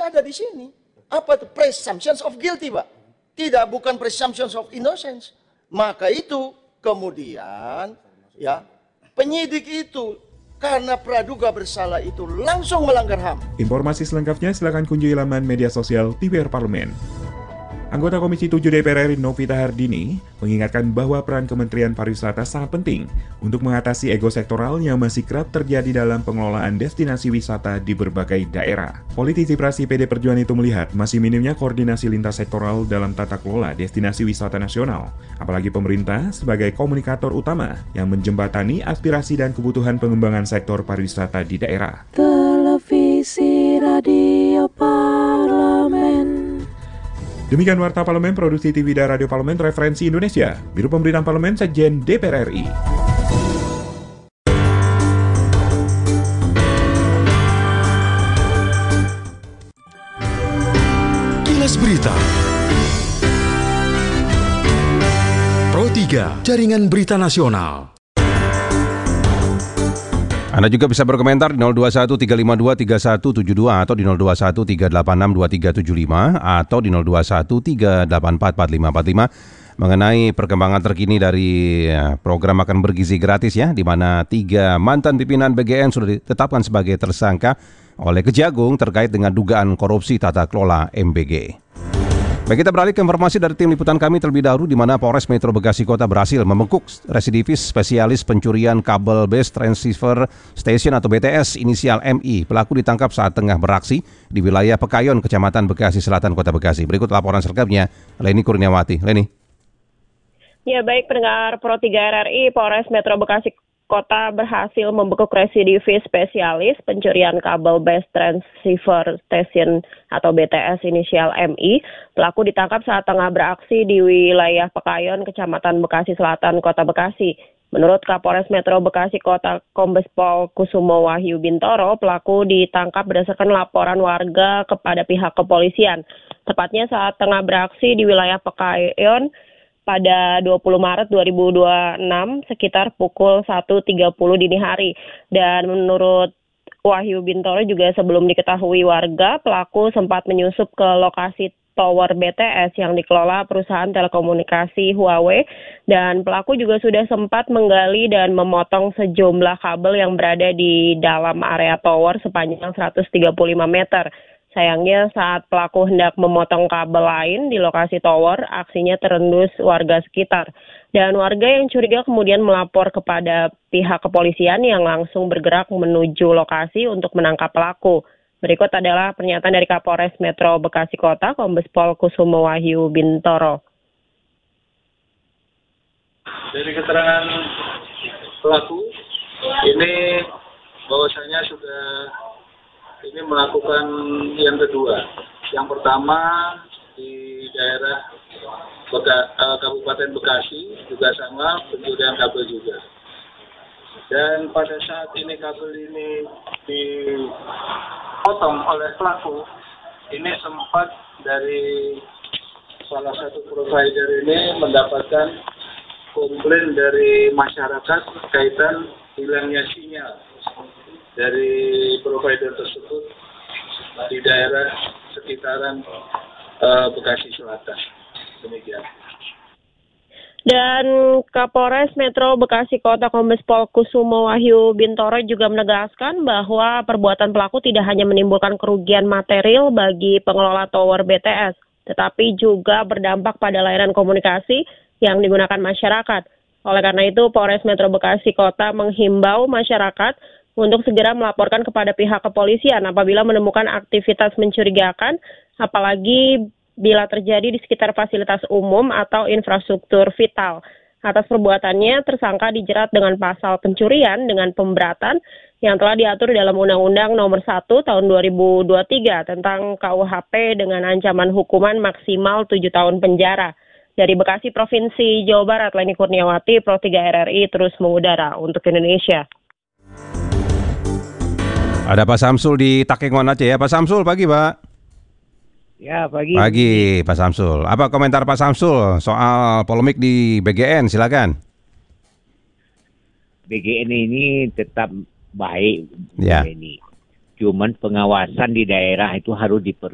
ada di sini. Apa itu? Presumptions of guilty, Pak. Tidak, bukan presumptions of innocence. Maka itu kemudian ya penyidik itu karena praduga bersalah itu langsung melanggar HAM. Informasi selengkapnya silakan kunjungi laman media sosial TVR Parlemen. Anggota Komisi 7 DPR RI Novita Hardini mengingatkan bahwa peran Kementerian Pariwisata sangat penting untuk mengatasi ego sektoral yang masih kerap terjadi dalam pengelolaan destinasi wisata di berbagai daerah. Politisi praksi PD Perjuangan itu melihat masih minimnya koordinasi lintas sektoral dalam tata kelola destinasi wisata nasional, apalagi pemerintah sebagai komunikator utama yang menjembatani aspirasi dan kebutuhan pengembangan sektor pariwisata di daerah. Televisi Radio Parlemen. Demikian Warta Parlemen, Produksi TV dan Radio Parlemen, Referensi Indonesia, Biro Pemberitaan Parlemen, Sekjen DPR RI. Kilas Berita Pro 3, Jaringan Berita Nasional. Anda juga bisa berkomentar di 0213523172 atau di 0213862375 atau di 0213844545 mengenai perkembangan terkini dari program Makan Bergizi Gratis ya, di mana 3 mantan pimpinan BGN sudah ditetapkan sebagai tersangka oleh Kejagung terkait dengan dugaan korupsi tata kelola MBG. Baik, kita beralih ke informasi dari tim liputan kami terlebih dahulu, di mana Polres Metro Bekasi Kota berhasil membekuk residivis spesialis pencurian kabel base transceiver station atau BTS inisial MI. Pelaku ditangkap saat tengah beraksi di wilayah Pekayon, Kecamatan Bekasi Selatan, Kota Bekasi. Berikut laporan selengkapnya, Leni Kurniawati. Leni. Ya, baik pendengar Pro 3 RRI, Polres Metro Bekasi Kota berhasil membekuk residivis spesialis pencurian kabel base transceiver station atau BTS inisial MI. Pelaku ditangkap saat tengah beraksi di wilayah Pekayon, Kecamatan Bekasi Selatan, Kota Bekasi. Menurut Kapolres Metro Bekasi Kota Kombes Pol Kusumo Wahyu Bintoro, pelaku ditangkap berdasarkan laporan warga kepada pihak kepolisian. Tepatnya saat tengah beraksi di wilayah Pekayon pada 20 Maret 2026 sekitar pukul 1.30 dini hari. Dan menurut Wahyu Bintoro juga sebelum diketahui warga, pelaku sempat menyusup ke lokasi tower BTS yang dikelola perusahaan telekomunikasi Huawei, dan pelaku juga sudah sempat menggali dan memotong sejumlah kabel yang berada di dalam area tower sepanjang 135 meter. Sayangnya saat pelaku hendak memotong kabel lain di lokasi tower, aksinya terendus warga sekitar. Dan warga yang curiga kemudian melapor kepada pihak kepolisian yang langsung bergerak menuju lokasi untuk menangkap pelaku. Berikut adalah pernyataan dari Kapolres Metro Bekasi Kota, Kombes Pol Kusumo Wahyu Bintoro. Dari keterangan pelaku, ini bahwasanya sudah ini melakukan yang kedua. Yang pertama di daerah Kabupaten Bekasi juga sama, pencurian kabel juga. Dan pada saat ini kabel ini dipotong oleh pelaku, ini sempat dari salah satu provider ini mendapatkan komplain dari masyarakat kaitan hilangnya sinyal dari provider tersebut di daerah sekitaran Bekasi Selatan. Demikian. Dan Kapolres Metro Bekasi Kota Kombes Pol Kusumo Wahyu Bintoro juga menegaskan bahwa perbuatan pelaku tidak hanya menimbulkan kerugian material bagi pengelola tower BTS, tetapi juga berdampak pada layanan komunikasi yang digunakan masyarakat. Oleh karena itu, Polres Metro Bekasi Kota menghimbau masyarakat untuk segera melaporkan kepada pihak kepolisian apabila menemukan aktivitas mencurigakan, apalagi bila terjadi di sekitar fasilitas umum atau infrastruktur vital. Atas perbuatannya, tersangka dijerat dengan pasal pencurian dengan pemberatan yang telah diatur dalam Undang-Undang Nomor 1 Tahun 2023 tentang KUHP dengan ancaman hukuman maksimal 7 tahun penjara. Dari Bekasi, Provinsi Jawa Barat, Leni Kurniawati, Pro 3 RRI terus mengudara untuk Indonesia. Ada Pak Samsul di Takengon Aceh ya. Pak Samsul, pagi Pak. Ya, pagi. Pagi Pak Samsul. Apa komentar Pak Samsul soal polemik di BGN? Silakan. BGN ini tetap baik. Ya. Ini. Cuman pengawasan di daerah itu harus